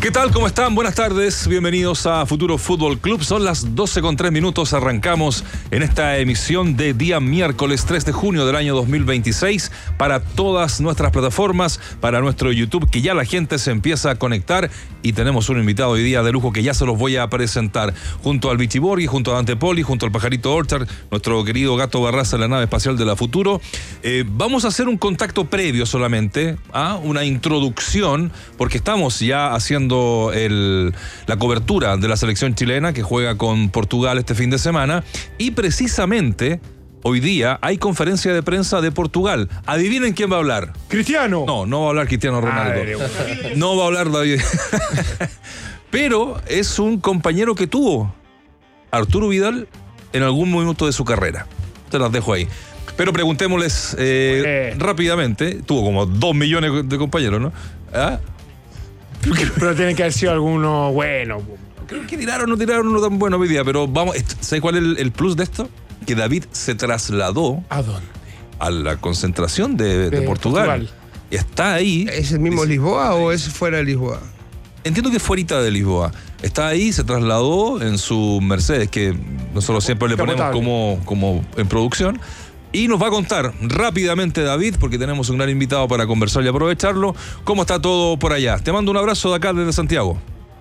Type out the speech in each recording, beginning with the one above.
¿Qué tal? ¿Cómo están? Buenas tardes. Bienvenidos a Futuro Fútbol Club. Son las 12:03. Arrancamos en esta emisión de día miércoles 3 de junio del año 2026 para todas nuestras plataformas, para nuestro YouTube, que ya la gente se empieza a conectar y tenemos un invitado hoy día de lujo que ya se los voy a presentar. Junto al Vichy Borghi, junto a Dante Poli, junto al Pajarito Orchard, nuestro querido Gato Barraza en la nave espacial de la Futuro. Vamos a hacer un contacto previo solamente, una introducción, porque estamos ya haciendo la cobertura de la selección chilena que juega con Portugal este fin de semana, y precisamente hoy día hay conferencia de prensa de Portugal. Adivinen quién va a hablar. Cristiano. No va a hablar Cristiano Ronaldo. No va a hablar David. Pero es un compañero que tuvo Arturo Vidal en algún momento de su carrera. Te las dejo ahí. Pero preguntémosles rápidamente. Tuvo como 2 millones de compañeros, ¿no? Pero tiene que haber sido alguno bueno. Creo que tiraron no tan bueno hoy día, pero vamos, ¿sabes cuál es el plus de esto? Que David se trasladó. ¿A dónde? A la concentración de Portugal. Está ahí. ¿Es el mismo Lisboa o es fuera de Lisboa? Entiendo que es fuera de Lisboa. Está ahí, se trasladó en su Mercedes, que nosotros siempre le ponemos como en producción. Y nos va a contar rápidamente, David, porque tenemos un gran invitado para conversar y aprovecharlo, cómo está todo por allá. Te mando un abrazo de acá desde Santiago.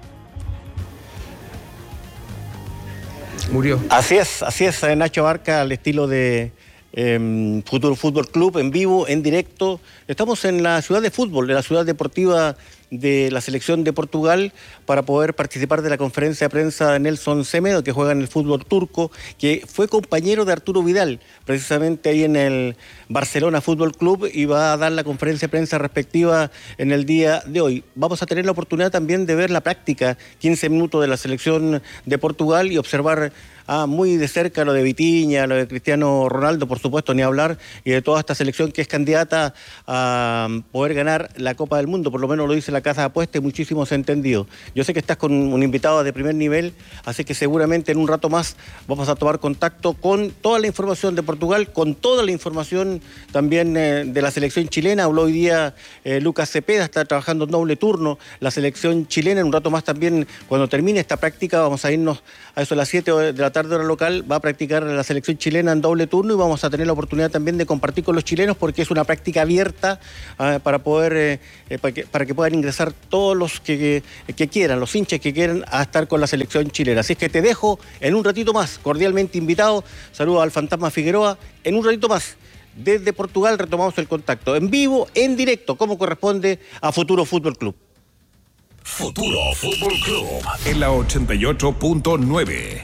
Murió. Así es, Nacho Barca, al estilo de Futuro Fútbol Club, en vivo, en directo. Estamos en la ciudad de fútbol, de la ciudad deportiva de la selección de Portugal, para poder participar de la conferencia de prensa de Nelson Semedo, que juega en el fútbol turco, que fue compañero de Arturo Vidal, precisamente ahí en el Barcelona Fútbol Club, y va a dar la conferencia de prensa respectiva en el día de hoy. Vamos a tener la oportunidad también de ver la práctica, 15 minutos de la selección de Portugal, y observar muy de cerca lo de Vitinha, lo de Cristiano Ronaldo, por supuesto, ni hablar, y de toda esta selección que es candidata a poder ganar la Copa del Mundo, por lo menos lo dice la casa de apuestas, y muchísimos entendidos. Yo sé que estás con un invitado de primer nivel, así que seguramente en un rato más vamos a tomar contacto con toda la información de Portugal, con toda la información también de la selección chilena. Habló hoy día Lucas Cepeda, está trabajando en doble turno la selección chilena. En un rato más también, cuando termine esta práctica, vamos a irnos a eso a las 7 de la tarde hora local, va a practicar la selección chilena en doble turno, y vamos a tener la oportunidad también de compartir con los chilenos, porque es una práctica abierta para poder para que puedan ingresar todos los que quieran, los hinchas que quieran, a estar con la selección chilena. Así es que te dejo en un ratito más, cordialmente invitado. Saludos al Fantasma Figueroa. En un ratito más, desde Portugal, retomamos el contacto en vivo, en directo, como corresponde a Futuro Fútbol Club. Futuro Fútbol Club en la 88.9.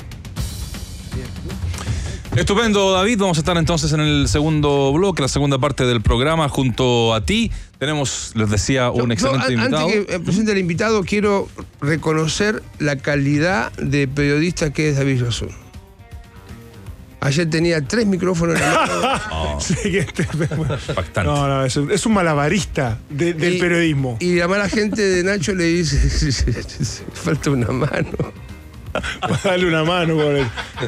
Estupendo, David. Vamos a estar entonces en el segundo bloque, la segunda parte del programa, junto a ti. Tenemos, les decía, un excelente invitado. Antes que presente al invitado, quiero reconocer la calidad de periodista que es David Razón. Ayer tenía 3 micrófonos en la mano. No, es un malabarista del periodismo. Y la mala gente de Nacho le dice, falta una mano. Dale una mano, pobre.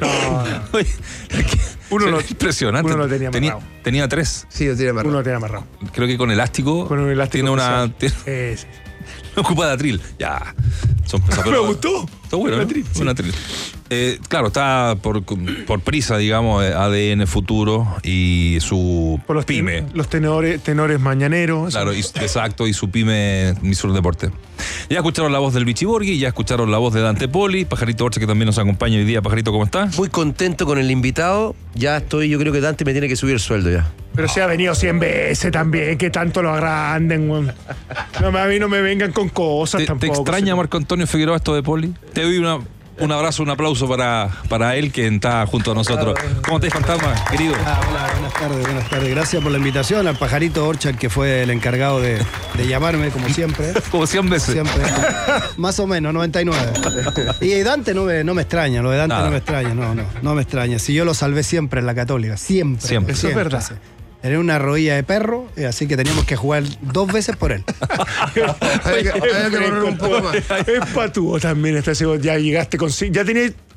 No. Impresionante. Uno lo tenía amarrado. Tenía 3. Sí, lo tenía amarrado. Uno lo tenía amarrado. Creo que con elástico. Tiene una. Sí. Ocupa de atril. Ya. Me gustó. Está bueno, ¿no? Un atril. Claro, está por prisa, digamos, ADN Futuro y su pyme. Los tenores mañaneros. Claro, exacto, y su pyme Misur Deporte. Ya escucharon la voz del Vichy Borghi, ya escucharon la voz de Dante Poli, Pajarito Orchard, que también nos acompaña hoy día. Pajarito, ¿cómo estás? Muy contento con el invitado. Yo creo que Dante me tiene que subir el sueldo ya. Pero se ha venido 100 veces también, que tanto lo agranden, güey. A mí no me vengan con cosas tampoco. ¿Te extraña, Marco Antonio Figueroa, esto de Poli? Te doy un abrazo, un aplauso para él, que está junto a nosotros. ¿Cómo estás, Fantasma, querido? Hola, buenas tardes. Gracias por la invitación. Al Pajarito Orchard, que fue el encargado de llamarme, como siempre. Como 100 veces. Siempre. Más o menos, 99. Y Dante no me extraña, lo de Dante no me extraña, no me extraña. Si yo lo salvé siempre en la Católica, siempre. Eso es verdad. Tenía una rodilla de perro, así que teníamos que jugar 2 veces por él. Hay que correr un poco más. Es patúo también este segundo. Ya llegaste con... Ya tenías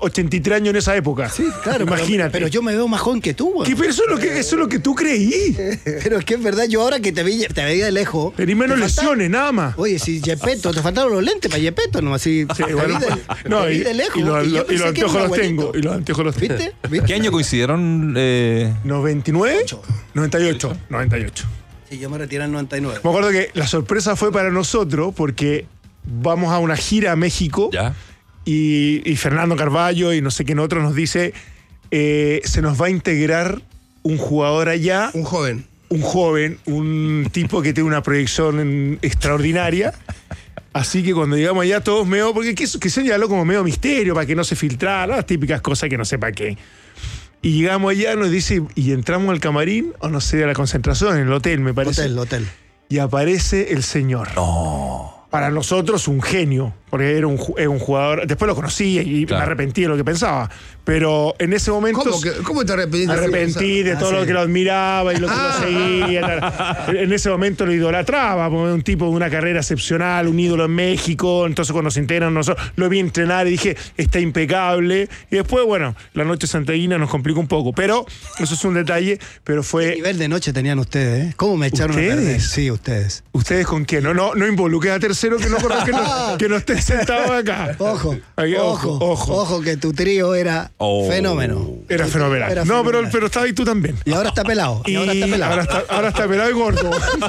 83 años en esa época. Sí, claro. Imagínate. Pero yo me veo más joven que tú, güey. ¿Qué? Pero eso es lo que tú creí. Pero es que es verdad, yo ahora que te veía de lejos. Tenés menos lesiones, nada más. Oye, si Gepetto, te faltaron los lentes para Gepetto, ¿no? Así, Sí, bueno, te vi de lejos. y los yo pensé que era anteojos un los abuelito. tengo. Y los anteojos los tengo. ¿Viste? ¿Qué año coincidieron? 99, 98. Sí, yo me retiré en 99. Me acuerdo que la sorpresa fue para nosotros porque vamos a una gira a México Ya. y Fernando Carballo y no sé quién otro nos dice se nos va a integrar un jugador allá, Un joven. un joven, un tipo que tiene una proyección extraordinaria. Así que cuando llegamos allá todos medio, porque que señaló como medio misterio para que no se filtrara, las típicas cosas que no sé para qué. Y llegamos allá, nos dice, y entramos al camarín, o no sé, a la concentración, en el hotel, me parece. Hotel. Y aparece el señor. Para nosotros un genio, porque era un jugador, después lo conocí y Claro. me arrepentí de lo que pensaba, pero en ese momento ¿Cómo te arrepentiste? me arrepentí de todo lo que lo admiraba y lo que lo seguía. En ese momento lo idolatraba, porque era un tipo de una carrera excepcional, un ídolo en México. Entonces cuando se integran nosotros, lo vi entrenar y dije, está impecable. Y después, bueno, la noche santiaguina nos complicó un poco, pero eso es un detalle, pero ¿Qué fue... nivel de noche tenían ustedes, eh? ¿Cómo me echaron a perder? ¿Ustedes? Sí, ustedes. ¿Ustedes con quién? No involucré a tercero que no esté sentado acá. Ojo, Aquí, ojo, que tu trío era fenómeno. Era fenomenal. Era No, fenomenal. pero estaba ahí tú también. Y ahora está pelado. Y ahora está pelado y gordo.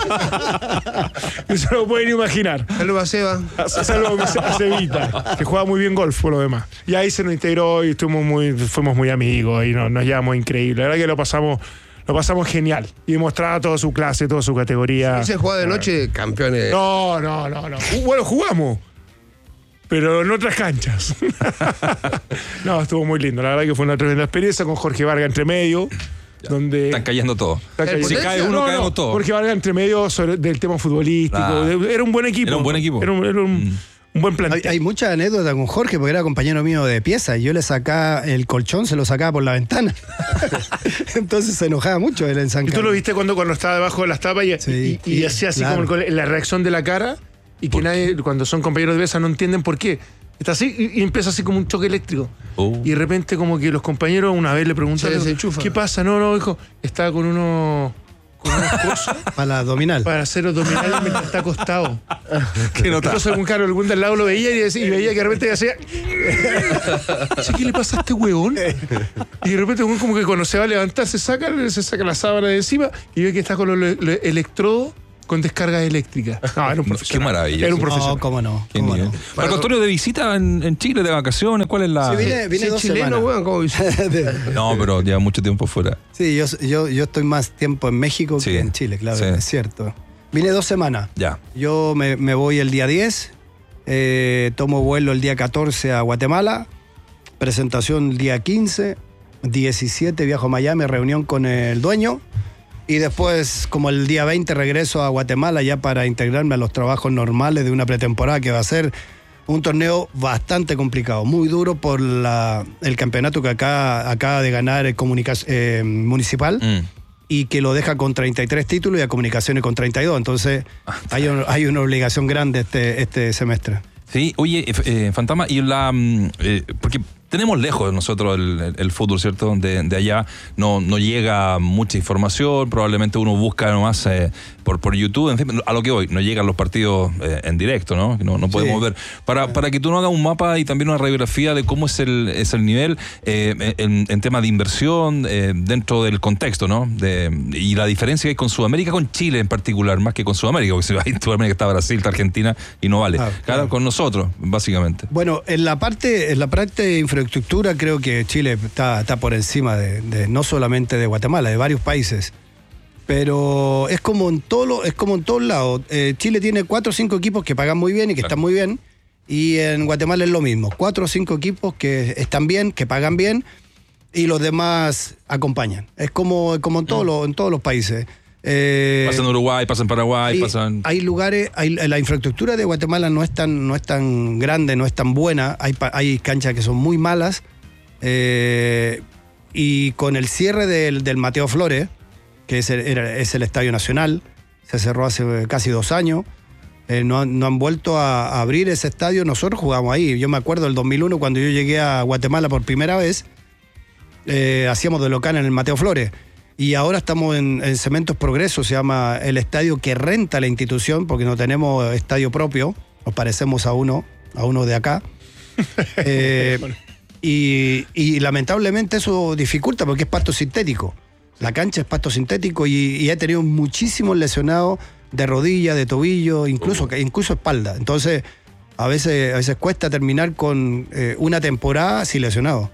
No se lo pueden imaginar. Saludos a Seba. Salvo a Cevita, que juega muy bien golf por lo demás. Y ahí se nos integró y fuimos muy amigos y nos llevamos increíble. La verdad que lo pasamos genial. Y mostraba toda su clase, toda su categoría. Ese jugaba de noche, campeones. No. Bueno, jugamos. Pero en otras canchas. No, estuvo muy lindo. La verdad que fue una tremenda experiencia con Jorge Vargas entre medio. Donde Están cayendo todos. Está cayendo. Si cae uno, caemos todos. Jorge Vargas entre medio del tema futbolístico. Claro. Era un buen equipo. Era un buen equipo. Era un buen plantel. Hay mucha anécdota con Jorge porque era compañero mío de pieza y yo le sacaba el colchón, se lo sacaba por la ventana. Entonces se enojaba mucho él en San ¿Y tú Carlos. lo viste cuando estaba debajo de las tapas Sí, y hacía así claro. como con la reacción de la cara? Y que nadie, cuando son compañeros de pieza, no entienden por qué. Está así y empieza así como un choque eléctrico. Y de repente como que los compañeros una vez le preguntaron, Se desenchufa. ¿qué pasa? No, hijo, estaba con unas cosas Para la abdominal. para hacer abdominales mientras está acostado. ¿Qué nota? Entonces algún de al lado lo veía y veía que de repente hacía... ¿Qué le pasa a este huevón? Y de repente como que cuando se va a levantar se saca la sábana de encima y ve que está con los electrodos con descargas eléctricas. No, era un profesional. Qué maravilla. Era un profesional. No, cómo no. Qué cómo nivel. no. Marco Antonio, de visita en Chile, de vacaciones, ¿cuál es la...? Sí, vine 2 chileno, semanas. weón, ¿cómo dice? No, pero lleva mucho tiempo fuera. Sí, yo estoy más tiempo en México Sí, que en Chile, claro, sí. es cierto. Vine 2 semanas. Ya. Yo me voy el día 10, tomo vuelo el día 14 a Guatemala, presentación el día 15, 17 viajo a Miami, reunión con el dueño, y después, como el día 20, regreso a Guatemala ya para integrarme a los trabajos normales de una pretemporada que va a ser un torneo bastante complicado, muy duro por el campeonato que acaba de ganar el Municipal. Y que lo deja con 33 títulos y a Comunicaciones con 32. Entonces hay una obligación grande este semestre. Sí, oye, Fantasma, y porque tenemos lejos nosotros el fútbol, ¿cierto? De allá no llega mucha información, probablemente uno busca nomás por YouTube, en fin, a lo que hoy no llegan los partidos en directo, ¿no? No podemos ver. Para que tú nos hagas un mapa y también una radiografía de cómo es el nivel en tema de inversión dentro del contexto, ¿no? Y la diferencia que hay con Sudamérica, con Chile en particular, más que con Sudamérica, porque si hay en Sudamérica está Brasil, está Argentina y no vale. Claro, con nosotros, básicamente. Bueno, en la parte de infraestructura creo que Chile está por encima de no solamente de Guatemala, de varios países. Pero es como en todos lados. Chile tiene 4 o 5 equipos que pagan muy bien y que están muy bien. Y en Guatemala es lo mismo. 4 o 5 equipos que están bien, que pagan bien, y los demás acompañan. Es como en todos los países. Pasa en Uruguay, pasa en Paraguay, Hay lugares, la infraestructura de Guatemala no es tan grande, no es tan buena. Hay canchas que son muy malas. Y con el cierre del Mateo Flores, que es el Estadio Nacional, se cerró hace casi 2 años. no han vuelto a abrir ese estadio. Nosotros jugamos ahí. Yo me acuerdo del 2001 cuando yo llegué a Guatemala por primera vez, hacíamos de local en el Mateo Flores. Y ahora estamos en Cementos Progreso, se llama el estadio que renta la institución, porque no tenemos estadio propio, nos parecemos a uno de acá. Y lamentablemente eso dificulta porque es pasto sintético. La cancha es pasto sintético y he tenido muchísimos lesionados de rodilla, de tobillo, incluso espalda. Entonces, a veces cuesta terminar con una temporada sin lesionado.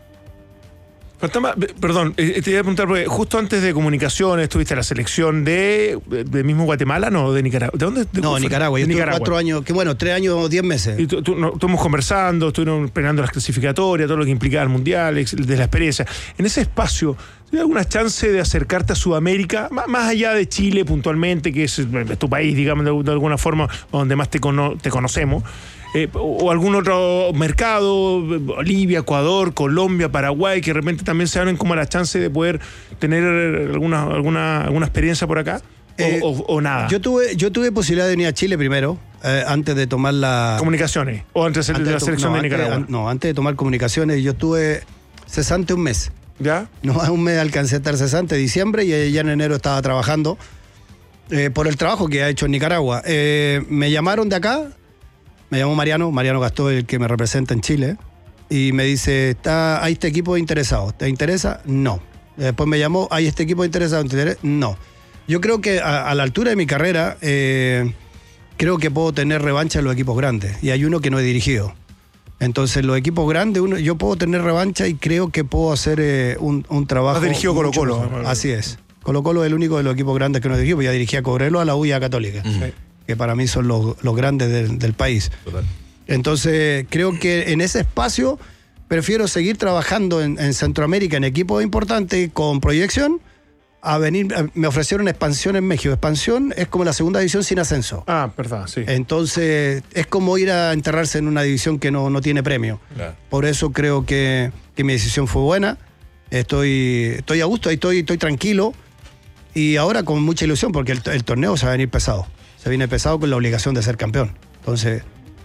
Perdón, te iba a preguntar, porque justo antes de comunicaciones estuviste en la selección de mismo Guatemala, ¿no? ¿De Nicaragua? ¿De dónde? No, Nicaragua. Yo estuve 4 años, 3 años, 10 meses. Y estuvimos conversando, estuvieron peleando las clasificatorias, todo lo que implicaba el Mundial, de la experiencia. En ese espacio, ¿tienes alguna chance de acercarte a Sudamérica, más allá de Chile puntualmente, que es tu país, digamos, de alguna forma, donde más te conocemos? O algún otro mercado, Bolivia, Ecuador, Colombia, Paraguay, que de repente también se abren como la chance de poder tener alguna experiencia por acá, o nada. Yo tuve posibilidad de venir a Chile primero, antes de tomar la... Comunicaciones, o antes de la selección de Nicaragua. Antes de tomar comunicaciones, yo estuve cesante un mes. ¿Ya? No, un mes alcancé a estar cesante, diciembre, y ya en enero estaba trabajando por el trabajo que ha hecho en Nicaragua. Me llamaron de acá. Me llamó Mariano Gastó, el que me representa en Chile, y me dice, hay este equipo interesado, ¿te interesa? No. Después me llamó, hay este equipo interesado, ¿te interesa? No. Yo creo que a la altura de mi carrera, creo que puedo tener revancha en los equipos grandes, y hay uno que no he dirigido. Entonces, los equipos grandes, yo puedo tener revancha y creo que puedo hacer un trabajo. Has dirigido Colo-Colo. Así es. Colo-Colo es el único de los equipos grandes que no he dirigido, porque ya dirigí a Cobreloa, a la U y a Católica. Sí. Que para mí son los grandes del país. Total. Entonces, creo que en ese espacio prefiero seguir trabajando en Centroamérica, en equipos importantes, con proyección, a venir. Me ofrecieron expansión en México. Expansión es como la segunda división sin ascenso. Verdad, sí. Entonces, es como ir a enterrarse en una división que no tiene premio. Claro. Por eso creo que mi decisión fue buena. Estoy a gusto, estoy tranquilo. Y ahora con mucha ilusión, porque el torneo se va a venir pesado. Se viene pesado con la obligación de ser campeón. Entonces,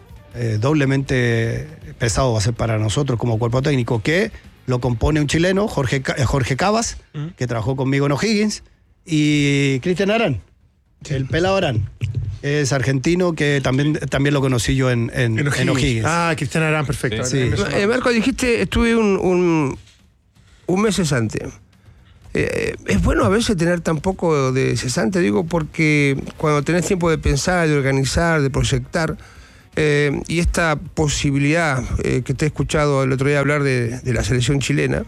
doblemente pesado va a ser para nosotros como cuerpo técnico, que lo compone un chileno, Jorge Cabas, que trabajó conmigo en O'Higgins, y Cristian Arán, el pelado Arán. Es argentino, que también lo conocí yo en O'Higgins. Cristian Arán, perfecto. Sí. Marco, dijiste, estuve un mes cesante. Es bueno a veces tener tan poco de cesante, digo, porque cuando tenés tiempo de pensar, de organizar, de proyectar, y esta posibilidad que te he escuchado el otro día hablar de la selección chilena,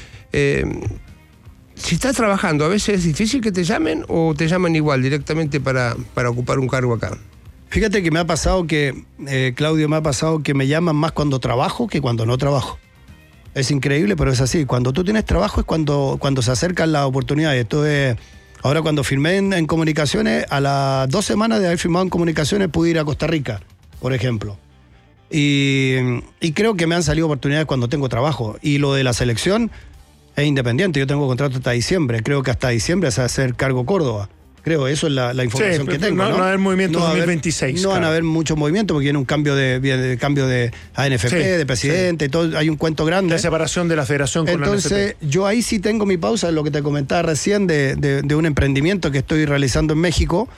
si estás trabajando, a veces es difícil que te llamen o te llaman igual directamente para ocupar un cargo acá. Fíjate que me ha pasado Claudio, me llaman más cuando trabajo que cuando no trabajo. Es increíble, pero es así. Cuando tú tienes trabajo es cuando se acercan las oportunidades. Entonces, ahora cuando firmé en comunicaciones, a las 2 semanas de haber firmado en comunicaciones pude ir a Costa Rica, por ejemplo. Y creo que me han salido oportunidades cuando tengo trabajo. Y lo de la selección es independiente. Yo tengo contrato hasta diciembre. Creo que hasta diciembre se va a hacer cargo Córdoba. Creo, eso es la información que tengo. No va a haber movimiento en 2026. No van a haber muchos movimientos porque viene un cambio de ANFP, de presidente, y todo, hay un cuento grande. La separación de la federación con la ANFP. Entonces, yo ahí sí tengo mi pausa, lo que te comentaba recién, de un emprendimiento que estoy realizando en México,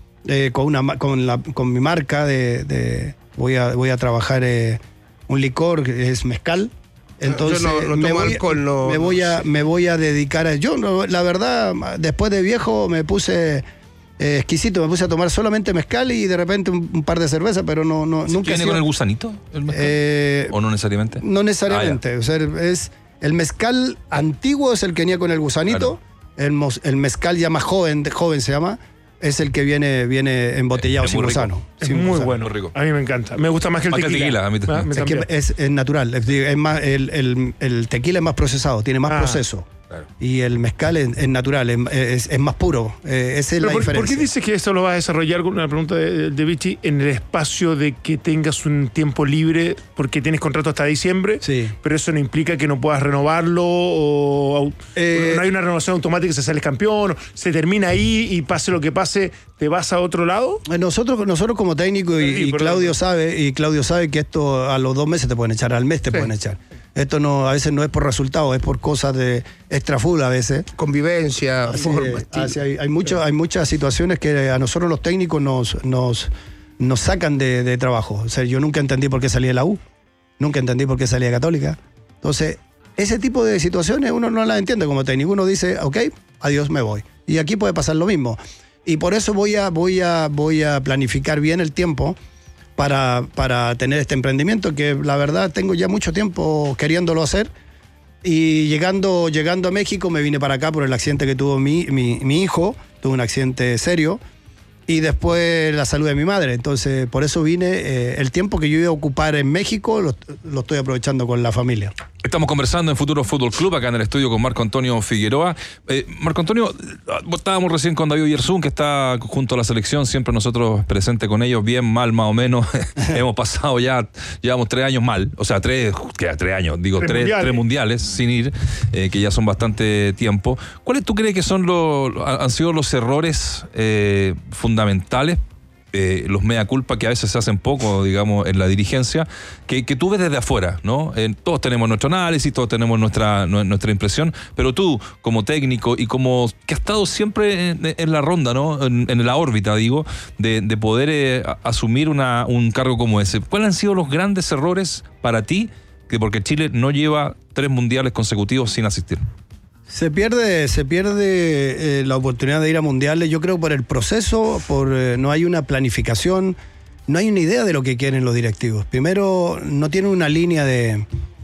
con mi marca voy a trabajar un licor que es mezcal. Entonces me voy a dedicar a... la verdad, después de viejo me puse exquisito, me puse a tomar solamente mezcal y de repente un par de cervezas, pero nunca... ¿Viene con el gusanito el mezcal? ¿O no necesariamente? No necesariamente. O sea, el mezcal antiguo es el que venía con el gusanito. Claro. El mezcal ya más joven se llama, es el que viene embotellado sin gusano. Es muy bueno. Muy rico. A mí me encanta. Me gusta más que el tequila. A mí también. Es natural. Es más, el tequila es más procesado, tiene más proceso. Claro. Y el mezcal es natural, es más puro. Esa es la diferencia. ¿Por qué dices que eso lo vas a desarrollar con una pregunta de Vichy en el espacio de que tengas un tiempo libre porque tienes contrato hasta diciembre? Sí. Pero eso no implica que no puedas renovarlo o no hay una renovación automática, se sale campeón, se termina ahí y pase lo que pase, ¿te vas a otro lado? Nosotros como técnico y Claudio sabe que esto a los 2 meses te pueden echar, al mes te pueden echar. Esto no, a veces no es por resultados, es por cosas de extrafútbol a veces. Convivencia, formas. Hay muchas situaciones que a nosotros los técnicos nos sacan de trabajo. O sea, yo nunca entendí por qué salía de la U, nunca entendí por qué salía de Católica. Entonces, ese tipo de situaciones uno no las entiende como técnico. Uno dice, ok, adiós, me voy. Y aquí puede pasar lo mismo. Y por eso voy a planificar bien el tiempo para tener este emprendimiento que la verdad tengo ya mucho tiempo queriéndolo hacer. Y llegando a México me vine para acá por el accidente que tuvo mi hijo. Tuvo un accidente serio. Y después la salud de mi madre. Entonces, por eso vine. El tiempo que yo iba a ocupar en México lo estoy aprovechando con la familia. Estamos conversando en Futuro Fútbol Club, acá en el estudio con Marco Antonio Figueroa. Marco Antonio, estábamos recién con David Oyarzún, que está junto a la selección, siempre nosotros presentes con ellos, bien, mal, más o menos. Hemos pasado llevamos 3 años mal, o sea, 3 años, digo, 3 mundiales sin ir, que ya son bastante tiempo. ¿Cuáles tú crees que han sido los errores fundamentales? Los mea culpa que a veces se hacen poco, digamos, en la dirigencia, que tú ves desde afuera, ¿no? Todos tenemos nuestro análisis, todos tenemos nuestra impresión, pero tú, como técnico y como que has estado siempre en la ronda, ¿no? En la órbita, digo, de poder asumir un cargo como ese. ¿Cuáles han sido los grandes errores para ti? Porque Chile no lleva 3 mundiales consecutivos sin asistir. Se pierde la oportunidad de ir a mundiales, yo creo, por el proceso, no hay una planificación, no hay una idea de lo que quieren los directivos. Primero, no tienen una línea de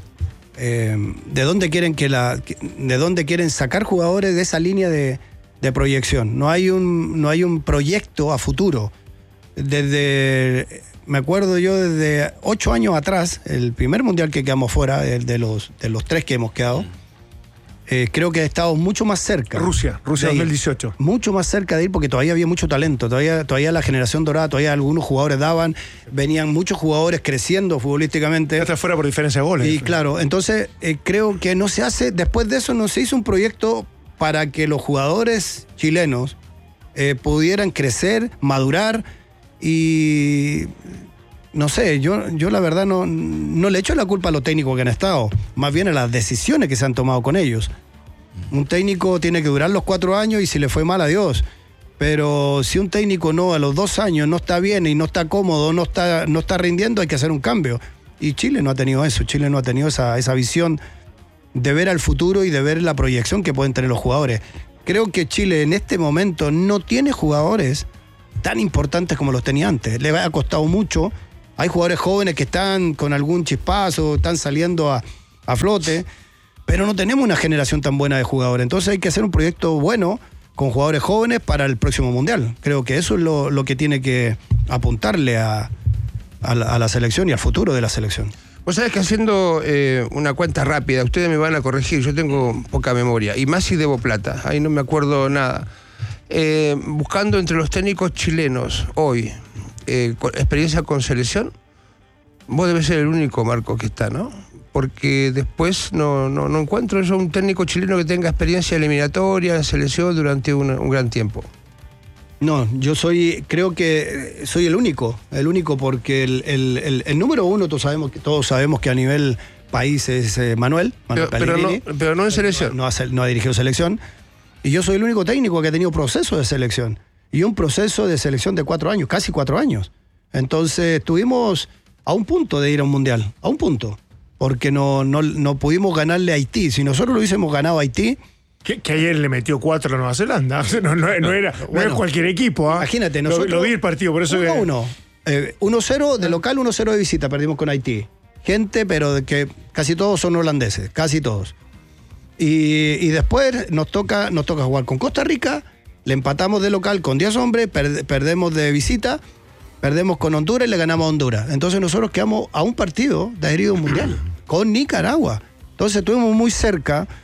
dónde quieren sacar jugadores de esa línea de proyección. No hay un proyecto a futuro. Me acuerdo yo desde 8 años atrás, el primer mundial que quedamos fuera, de los 3 que hemos quedado. Creo que he estado mucho más cerca. Rusia 2018. Mucho más cerca de ir porque todavía había mucho talento. Todavía la generación dorada, todavía algunos jugadores venían muchos jugadores creciendo futbolísticamente. Ya está fuera por diferencia de goles. Y claro, entonces creo que no se hace, después de eso no se hizo un proyecto para que los jugadores chilenos pudieran crecer, madurar y... No sé, yo la verdad no le echo la culpa a los técnicos que han estado, más bien a las decisiones que se han tomado con ellos. Un técnico tiene que durar los 4 años y si le fue mal, adiós. Pero si un técnico a los 2 años no está bien y no está cómodo, no está rindiendo, hay que hacer un cambio. Y Chile no ha tenido eso, Chile no ha tenido esa visión de ver al futuro y de ver la proyección que pueden tener los jugadores. Creo que Chile en este momento no tiene jugadores tan importantes como los tenía antes. Le ha costado mucho. Hay jugadores jóvenes que están con algún chispazo, están saliendo a flote, pero no tenemos una generación tan buena de jugadores. Entonces hay que hacer un proyecto bueno con jugadores jóvenes para el próximo Mundial. Creo que eso es lo que tiene que apuntarle a la selección y al futuro de la selección. Vos sabés que haciendo una cuenta rápida, ustedes me van a corregir, yo tengo poca memoria, y más si debo plata, ahí no me acuerdo nada. Buscando entre los técnicos chilenos hoy, experiencia con selección, vos debes ser el único, Marco, que está, ¿no? Porque después no encuentro yo un técnico chileno que tenga experiencia eliminatoria en selección durante un gran tiempo. No, creo que soy el único porque el número 1 todos sabemos que a nivel país es Manuel Pellegrini. Pero no en selección. No ha dirigido selección. Y yo soy el único técnico que ha tenido proceso de selección. Y un proceso de selección de 4 años, casi 4 años. Entonces estuvimos a un punto de ir a un mundial, a un punto. Porque no pudimos ganarle a Haití. Si nosotros lo hubiésemos ganado a Haití... Que ayer le metió 4 a Nueva Zelanda. No era cualquier equipo. Imagínate, nosotros... Lo vi el partido, por eso 1-1. 1-0 de local, 1-0 de visita, perdimos con Haití. Gente, pero de que casi todos son holandeses, casi todos. Y después nos toca jugar con Costa Rica, le empatamos de local con 10 hombres, perdemos de visita, perdemos con Honduras y le ganamos a Honduras. Entonces nosotros quedamos a un partido de haber ido a un mundial, con Nicaragua. Entonces estuvimos muy cerca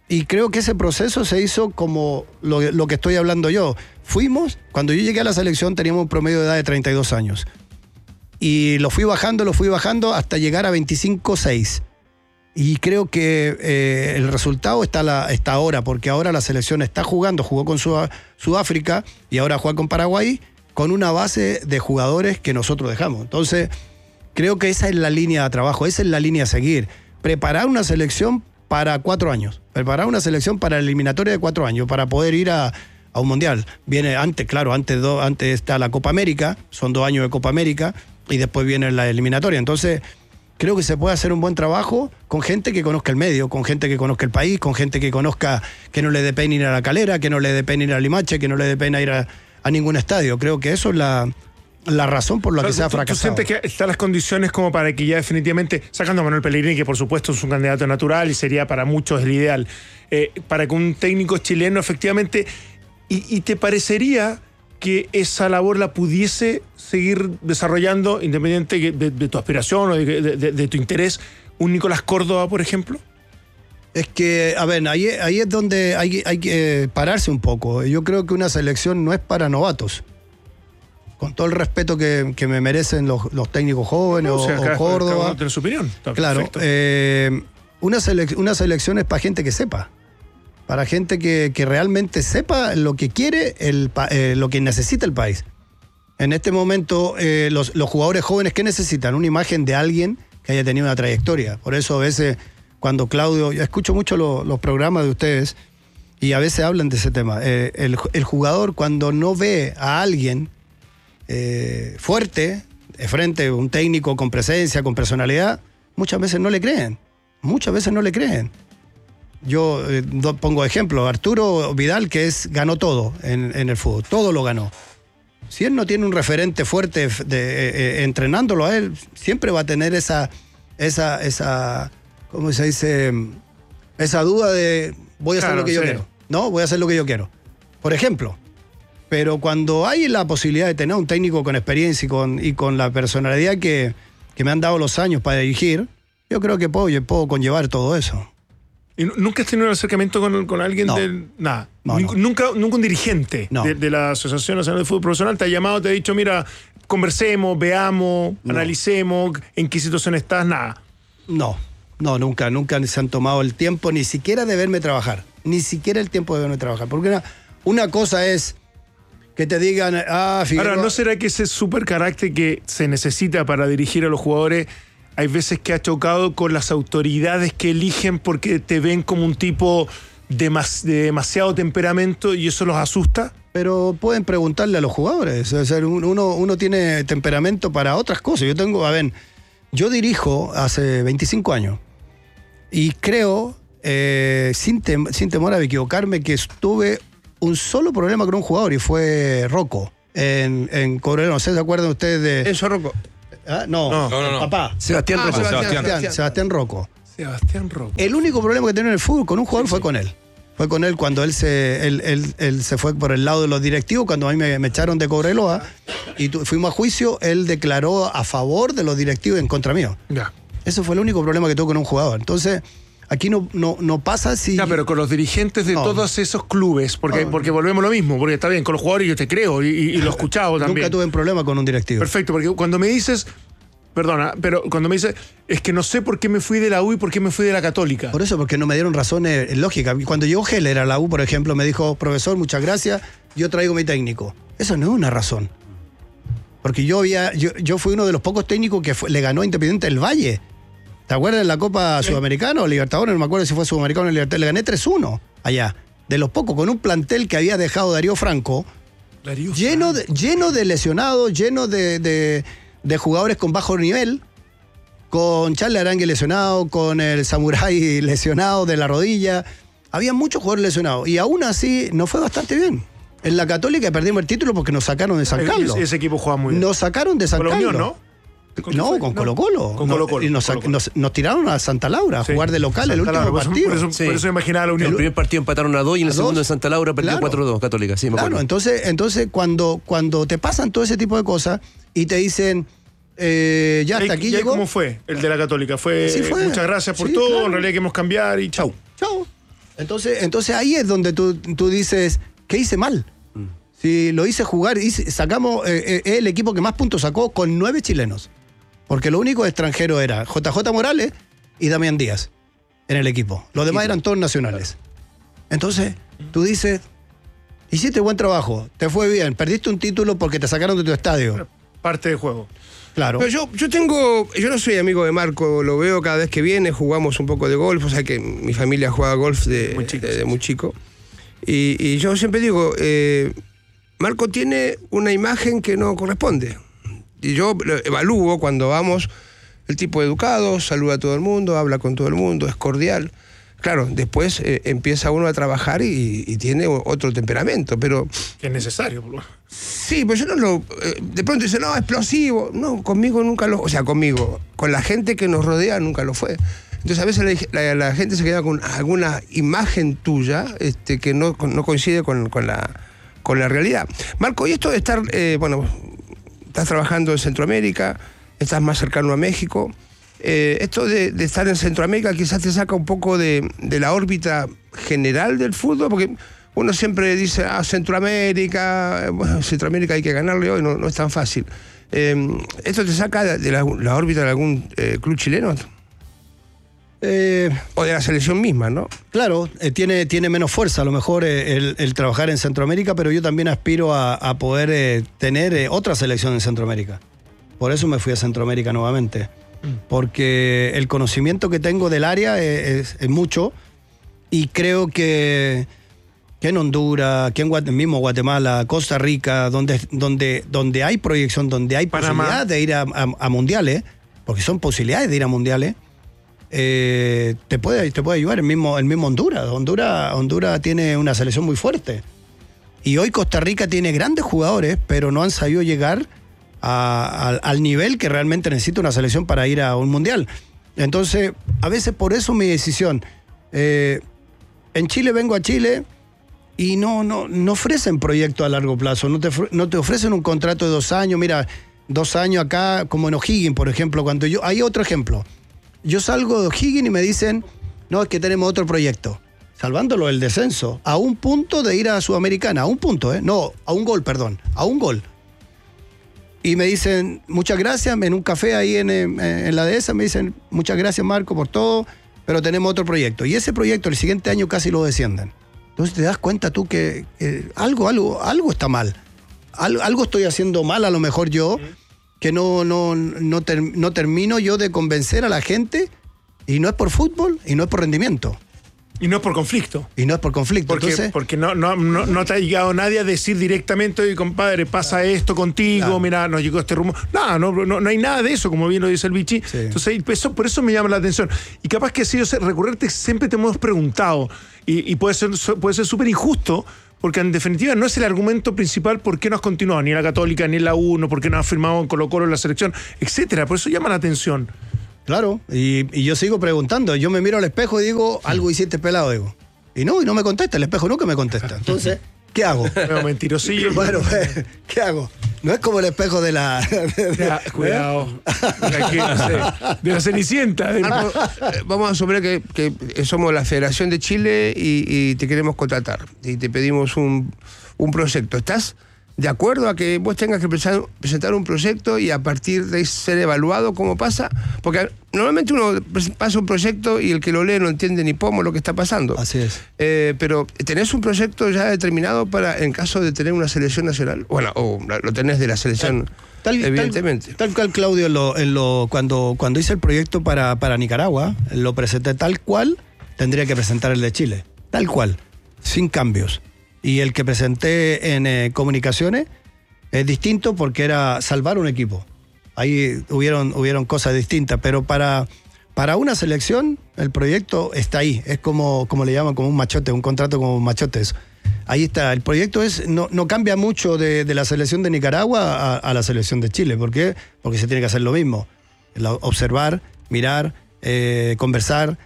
Y creo que ese proceso se hizo como lo que estoy hablando yo. Cuando yo llegué a la selección teníamos un promedio de edad de 32 años. Y lo fui bajando hasta llegar a 25-6. Y creo que el resultado está ahora, porque ahora la selección jugó con Sudáfrica y ahora juega con Paraguay, con una base de jugadores que nosotros dejamos. Entonces, creo que esa es la línea de trabajo, esa es la línea a seguir. Preparar una selección para 4 años, preparar una selección para la eliminatoria de 4 años, para poder ir a un mundial. Viene antes está la Copa América, son 2 años de Copa América, y después viene la eliminatoria. Entonces, creo que se puede hacer un buen trabajo con gente que conozca el medio, con gente que conozca el país, con gente que conozca, que no le dé pena ir a La Calera, que no le dé pena ir a Limache, que no le dé pena ir a ningún estadio. Creo que eso es la razón por la que se ha fracasado. ¿Tú sientes que están las condiciones como para que ya definitivamente, sacando a Manuel Pellegrini, que por supuesto es un candidato natural y sería para muchos el ideal, para que un técnico chileno efectivamente, y te parecería que esa labor la pudiese seguir desarrollando independiente de tu aspiración o de tu interés, un Nicolás Córdoba, por ejemplo? Es que, a ver, ahí es donde hay que pararse un poco. Yo creo que una selección no es para novatos. Con todo el respeto que me merecen los técnicos jóvenes o Córdoba. Cada uno tiene su opinión. Está claro. Una selección es para gente que sepa. Para gente que realmente sepa lo que quiere, lo que necesita el país. En este momento, los jugadores jóvenes, ¿qué necesitan? Una imagen de alguien que haya tenido una trayectoria. Por eso a veces, cuando Claudio... Yo escucho mucho los programas de ustedes y a veces hablan de ese tema. El jugador, cuando no ve a alguien fuerte, de frente, un técnico con presencia, con personalidad, muchas veces no le creen. Yo pongo ejemplo, Arturo Vidal, que ganó todo en el fútbol, todo lo ganó. Si él no tiene un referente fuerte entrenándolo a él, siempre va a tener esa ¿cómo se dice? Esa duda de voy a hacer lo que yo quiero. No, voy a hacer lo que yo quiero. Por ejemplo. Pero cuando hay la posibilidad de tener un técnico con experiencia y con la personalidad que me han dado los años para dirigir, yo creo que puedo conllevar todo eso. ¿Y nunca has tenido un acercamiento con alguien nada? Nunca un dirigente de la Asociación Nacional de Fútbol Profesional te ha llamado, te ha dicho, mira, conversemos, veamos, analicemos, en qué situación estás, nada. No, nunca se han tomado el tiempo ni siquiera de verme trabajar. Ni siquiera el tiempo de verme trabajar. Porque una cosa es que te digan, Figueroa... Ahora, ¿no será que ese super carácter que se necesita para dirigir a los jugadores hay veces que ha chocado con las autoridades que eligen porque te ven como un tipo de demasiado temperamento y eso los asusta? Pero pueden preguntarle a los jugadores. O sea, uno tiene temperamento para otras cosas. Yo dirijo hace 25 años y creo, sin temor a equivocarme, que tuve un solo problema con un jugador y fue Rocco en Cobreloa. No sé, ¿se acuerdan ustedes de...? ¿Enzo Rocco? No. Papá. Sebastián Rocco. Sebastián Rocco. El único problema que tenía en el fútbol con un jugador fue con él. Fue con él cuando él se fue por el lado de los directivos, cuando a mí me echaron de Cobreloa y fuimos a juicio, él declaró a favor de los directivos en contra mío. Ya. Eso fue el único problema que tuve con un jugador. Entonces, aquí no pasa si... Ya, pero con los dirigentes de todos esos clubes, porque volvemos a lo mismo, porque está bien, con los jugadores yo te creo y lo he escuchado también. Nunca tuve un problema con un directivo. Perfecto, porque cuando me dices... Perdona, pero cuando me dices, es que no sé por qué me fui de la U y por qué me fui de la Católica. Por eso, porque no me dieron razones lógicas. Cuando llegó Heller a la U, por ejemplo, me dijo, profesor, muchas gracias, yo traigo mi técnico. Eso no es una razón. Porque yo fui uno de los pocos técnicos que le ganó a Independiente del Valle. ¿Te acuerdas de la Copa Sudamericana o Libertadores? No me acuerdo si fue Sudamericana o Libertadores. Le gané 3-1 allá. De los pocos, con un plantel que había dejado Darío Franco, lleno de lesionados, lleno de jugadores con bajo nivel, con Charles Arangue lesionado, con el Samurai lesionado de la rodilla. Había muchos jugadores lesionados. Y aún así nos fue bastante bien. En la Católica perdimos el título porque nos sacaron de San Carlos. Ese equipo jugaba muy bien. Nos sacaron de San Carlos. Unión, ¿no? No, con Colo-Colo. Con Colo-Colo. Y nos tiraron a Santa Laura a jugar de local el último partido. Por eso imaginaba la Unión. El primer partido empataron a 2 y en el segundo en Santa Laura perdió 4-2 Católica. Sí, me acuerdo. Entonces cuando te pasan todo ese tipo de cosas y te dicen... ya hasta aquí llegó. ¿Cómo fue el de la Católica? Fue Sí, muchas gracias por todo, claro. En realidad queremos cambiar y chau. Entonces ahí es donde tú dices, ¿qué hice mal? Si lo hice jugar, sacamos el equipo que más puntos sacó con 9 chilenos. Porque lo único extranjero era JJ Morales y Damián Díaz en el equipo. Los demás eran todos nacionales. Entonces, tú dices, hiciste buen trabajo, te fue bien, perdiste un título porque te sacaron de tu estadio. Parte del juego. Claro. Pero yo no soy amigo de Marco, lo veo cada vez que viene, jugamos un poco de golf, o sea que mi familia juega golf de muy chico. Y yo siempre digo, Marco tiene una imagen que no corresponde. Y yo lo evalúo cuando vamos, el tipo educado, saluda a todo el mundo, habla con todo el mundo, es cordial. Claro, después empieza uno a trabajar y tiene otro temperamento, pero... Que es necesario, por lo menos. Sí, pero yo no lo... de pronto dice, no, explosivo. No, conmigo nunca lo... O sea, conmigo, con la gente que nos rodea nunca lo fue. Entonces a veces la gente se queda con alguna imagen tuya que no coincide con la realidad. Marco, y esto de estar... estás trabajando en Centroamérica, estás más cercano a México... esto de estar en Centroamérica quizás te saca un poco de la órbita general del fútbol, porque uno siempre dice, Centroamérica, bueno, Centroamérica hay que ganarle hoy, no es tan fácil. ¿Esto te saca de la órbita de algún club chileno? O de la selección misma, ¿no? Claro, tiene menos fuerza a lo mejor el trabajar en Centroamérica, pero yo también aspiro a poder tener otra selección en Centroamérica. Por eso me fui a Centroamérica nuevamente. Porque el conocimiento que tengo del área es mucho, y creo que en Honduras, que en mismo Guatemala, Costa Rica, donde hay proyección, donde hay posibilidad de ir a mundiales, porque son posibilidades de ir a mundiales, te puede ayudar el mismo Honduras. Honduras tiene una selección muy fuerte, y hoy Costa Rica tiene grandes jugadores, pero no han sabido llegar al nivel que realmente necesita una selección para ir a un mundial. Entonces, a veces por eso mi decisión. En Chile vengo a Chile y no ofrecen proyectos a largo plazo, no te ofrecen un contrato de 2 años. Mira, 2 años acá, como en O'Higgins, por ejemplo. Hay otro ejemplo. Yo salgo de O'Higgins y me dicen, no, es que tenemos otro proyecto. Salvándolo del descenso, a un punto de ir a Sudamericana, a un punto, no, a un gol. Y me dicen, muchas gracias, en un café ahí en la dehesa, me dicen, muchas gracias Marco por todo, pero tenemos otro proyecto. Y ese proyecto el siguiente año casi lo descienden. Entonces te das cuenta tú que algo está mal. Algo estoy haciendo mal a lo mejor yo, que no termino yo de convencer a la gente, y no es por fútbol, y no es por rendimiento. Y no es por conflicto. Porque no te ha llegado nadie a decir directamente, oye, compadre, pasa esto contigo, mira, nos llegó este rumor. No hay nada de eso, como bien lo dice el Vichy. Sí. Entonces, por eso me llama la atención. Y capaz que ha sido recurrente, siempre te hemos preguntado, y puede ser súper injusto, porque en definitiva no es el argumento principal por qué no has continuado, ni en la Católica, ni en la U, por qué no has firmado en Colo-Colo en la selección, etcétera. Por eso llama la atención. Claro, y yo sigo preguntando. Yo me miro al espejo y digo, algo hiciste pelado, digo. Y no me contesta, el espejo nunca me contesta. Entonces, ¿qué hago? No, mentirosillo. Bueno, ¿qué hago? No es como el espejo de la... Cuidado. De la Cenicienta. Vamos a suponer que somos la Federación de Chile y te queremos contratar. Y te pedimos un proyecto. ¿Estás de acuerdo a que vos tengas que presentar un proyecto y a partir de ser evaluado cómo pasa? Porque normalmente uno pasa un proyecto y el que lo lee no entiende ni pomo lo que está pasando. Así es. Pero ¿tenés un proyecto ya determinado para, en caso de tener una selección nacional? Bueno, o lo tenés de la selección, evidentemente. Tal cual, Claudio, cuando hice el proyecto para Nicaragua, lo presenté tal cual tendría que presentar el de Chile. Tal cual, sin cambios. Y el que presenté en comunicaciones es distinto porque era salvar un equipo. Ahí hubieron cosas distintas, pero para una selección el proyecto está ahí. Es como le llaman, como un machote, un contrato como un machote. Eso. Ahí está. El proyecto no cambia mucho de la selección de Nicaragua a la selección de Chile. ¿Por qué? Porque se tiene que hacer lo mismo. Observar, mirar, conversar,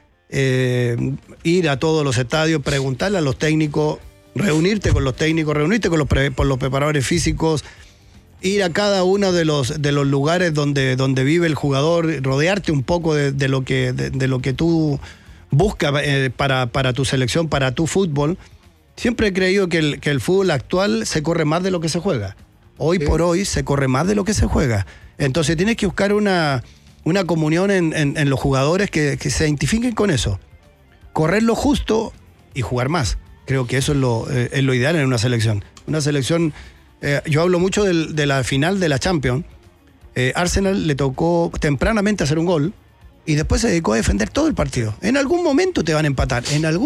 ir a todos los estadios, preguntarle a los técnicos, reunirte con los técnicos, reunirte con los preparadores físicos, ir a cada uno de los lugares donde vive el jugador, rodearte un poco de lo que tú busca para tu selección, para tu fútbol. Siempre he creído que el fútbol actual se corre más de lo que se juega. Hoy por hoy se corre más de lo que se juega. Entonces tienes que buscar una comunión en los jugadores que se identifiquen con eso. Correr lo justo y jugar más. Creo que eso es lo ideal en una selección. Una selección, yo hablo mucho de la final de la Champions. Arsenal le tocó tempranamente hacer un gol y después se dedicó a defender todo el partido. En algún momento te van a empatar.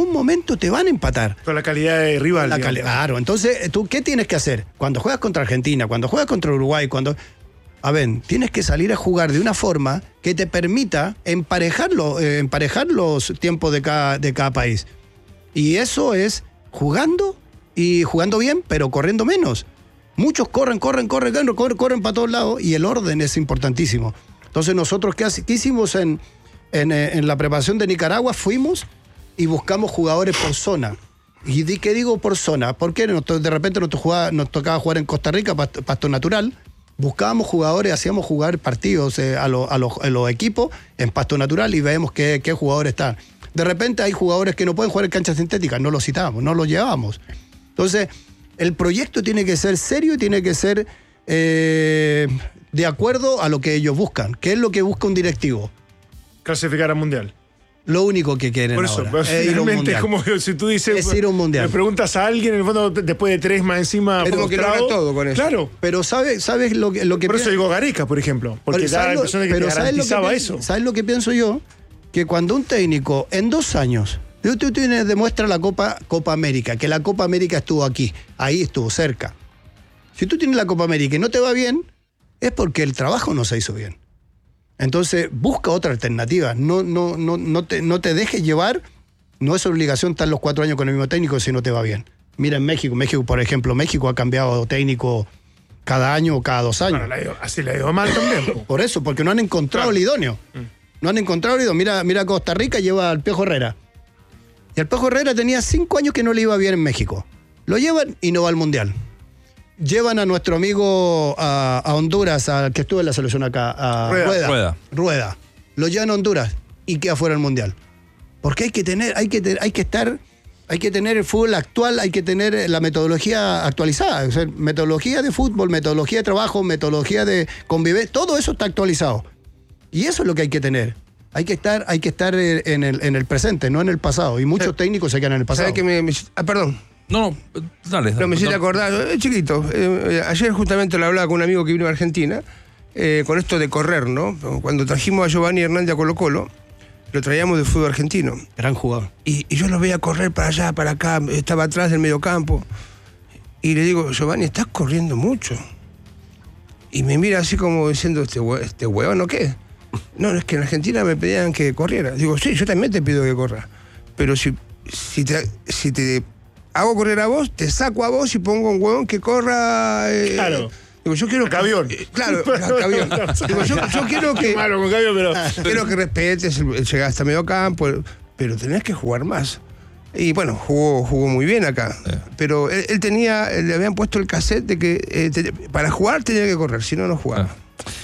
Con la calidad de rival. Claro, entonces, ¿tú qué tienes que hacer? Cuando juegas contra Argentina, cuando juegas contra Uruguay, tienes que salir a jugar de una forma que te permita emparejar los tiempos de cada país. Y eso es jugando y jugando bien, pero corriendo menos. Muchos corren para todos lados y el orden es importantísimo. Entonces nosotros, ¿qué hicimos en la preparación de Nicaragua? Fuimos y buscamos jugadores por zona. ¿Y qué digo por zona? Porque de repente nos tocaba jugar en Costa Rica, pasto natural. Buscábamos jugadores, hacíamos jugar partidos a los equipos en pasto natural y veíamos qué jugadores están. De repente hay jugadores que no pueden jugar en canchas sintéticas, no los citábamos, no los llevábamos. Entonces, el proyecto tiene que ser serio y tiene que ser de acuerdo a lo que ellos buscan. ¿Qué es lo que busca un directivo? Clasificar al Mundial. Lo único que quieren por eso, ahora es ir a un mundial. Es como si tú dices, es ir a un mundial. Le preguntas a alguien, en el fondo, después de 3 más encima, es como que logra todo con eso. Claro. Pero ¿sabes lo que por eso digo Gareca, por ejemplo. Porque da la impresión de que te garantizaba eso. ¿Sabes lo que pienso yo? Que cuando un técnico, en 2 años, tú demuestra la Copa América, que la Copa América estuvo aquí, ahí estuvo cerca. Si tú tienes la Copa América y no te va bien, es porque el trabajo no se hizo bien. Entonces, busca otra alternativa. No te dejes llevar. No es obligación estar los 4 años con el mismo técnico si no te va bien. Mira en México, por ejemplo, México ha cambiado técnico cada año o cada 2 años. Bueno, así le ha ido mal también. Por eso, porque no han encontrado el idóneo. No han encontrado el idóneo. Mira Costa Rica lleva al Piojo Herrera. Y el Piojo Herrera tenía 5 años que no le iba bien en México. Lo llevan y no va al Mundial. Llevan a nuestro amigo a Honduras, al que estuvo en la selección acá, a Rueda. Lo llevan a Honduras y queda fuera del Mundial. Porque hay que tener el fútbol actual, hay que tener la metodología actualizada. O sea, metodología de fútbol, metodología de trabajo, metodología de convivencia, todo eso está actualizado. Y eso es lo que hay que tener. Hay que estar en el presente, no en el pasado. Y muchos técnicos se quedan en el pasado. ¿Sabes que perdón. No, dale. No, me hiciste acordar, chiquito. Ayer justamente lo hablaba con un amigo que vino a Argentina, con esto de correr, ¿no? Cuando trajimos a Giovanni Hernández a Colo-Colo, lo traíamos de fútbol argentino. Gran jugador. Y yo lo veía correr para allá, para acá, estaba atrás del mediocampo. Y le digo, Giovanni, estás corriendo mucho. Y me mira así como diciendo, ¿este huevón o qué? No, es que en Argentina me pedían que corriera. Digo, sí, yo también te pido que corras. Pero si te hago correr a vos, te saco a vos y pongo un huevón que corra. Claro. Digo, yo quiero Cabión. Claro, Cabión. Digo, yo quiero que. Malo con Cabión, pero. Quiero que respetes el llegar hasta medio campo, pero tenés que jugar más. Y bueno, jugó muy bien acá. Pero él le habían puesto el cassette de que para jugar tenía que correr, si no, no jugaba.